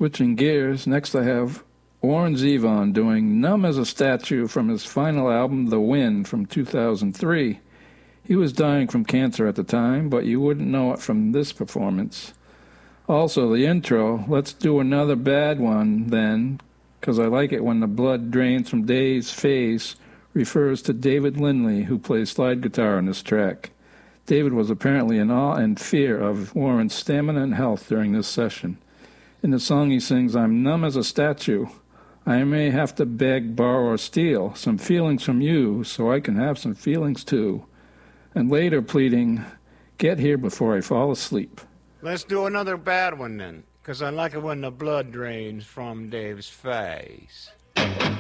Switching gears, next I have Warren Zevon doing Numb as a Statue from his final album, The Wind, from 2003. He was dying from cancer at the time, but you wouldn't know it from this performance. Also, the intro, Let's Do Another Bad One Then, because I like it when the blood drains from Dave's face, refers to David Lindley, who plays slide guitar on this track. David was apparently in awe and fear of Warren's stamina and health during this session. In the song he sings, I'm numb as a statue. I may have to beg, borrow, or steal some feelings from you so I can have some feelings too. And later pleading, get here before I fall asleep. Let's do another bad one then, because I like it when the blood drains from Dave's face.